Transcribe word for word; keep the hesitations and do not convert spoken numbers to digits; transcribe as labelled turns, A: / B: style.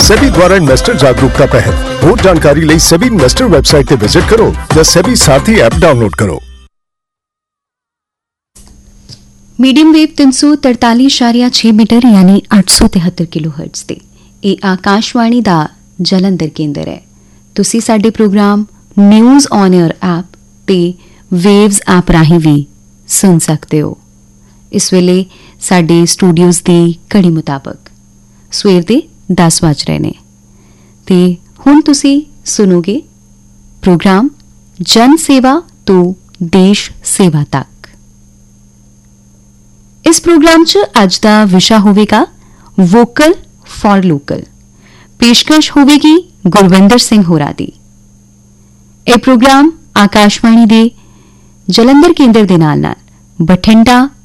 A: सेबी द्वारा इन्वेस्टर जागरूकता पहल। ਹੋਰ ਜਾਣਕਾਰੀ ਲਈ सेबी इन्वेस्टर ਵੈਬਸਾਈਟ ਤੇ ਵਿਜ਼ਿਟ ਕਰੋ ਜਾਂ सेबी ਸਾਥੀ ਐਪ ਡਾਊਨਲੋਡ ਕਰੋ।
B: मीडियम वेव तीन सौ तरताली इशारिया छे मीटर यानी अठ सौ तिहत्तर किलो हर्ट्ज ते ਇਹ ਆਕਾਸ਼ਵਾਣੀ ਦਾ ਜਲੰਧਰ ਕੇਂਦਰ ਹੈ। ਤੁਸੀਂ ਸਾਡੇ programme news on air app ਤੇ ਵੇਵਜ਼ ਐਪ ਰਾਹੀਂ ਵੀ ਸੁਣ ਸਕਦੇ ਹੋ। ਇਸ ਵੇਲੇ ਸਾਡੇ ਸਟੂਡੀਓਜ਼ ਦੀ ਘੜੀ ਮੁਤਾਬਕ ਸਵੇਰ ਦੇ ਦਸ ਵੱਜ ਰਹੇ ਨੇ ਤੇ ਹੁਣ ਤੁਸੀਂ ਸੁਣੋਗੇ ਪ੍ਰੋਗਰਾਮ ਜਨ ਸੇਵਾ ਤੋਂ ਦੇਸ਼ ਸੇਵਾ ਤੱਕ। ਇਸ ਪ੍ਰੋਗਰਾਮ 'ਚ ਅੱਜ ਦਾ ਵਿਸ਼ਾ ਹੋਵੇਗਾ ਵੋਕਲ ਫॉर ਲੋਕਲ। ਪੇਸ਼ਕਸ਼ ਹੋਵੇਗੀ ਗੁਰਵਿੰਦਰ ਸਿੰਘ ਹੋਰਾਂ ਦੀ। ਇਹ ਪ੍ਰੋਗਰਾਮ ਆਕਾਸ਼ਵਾਣੀ ਦੇ ਜਲੰਧਰ ਕੇਂਦਰ ਦੇ ਨਾਲ ਨਾਲ ਬਠਿੰਡਾ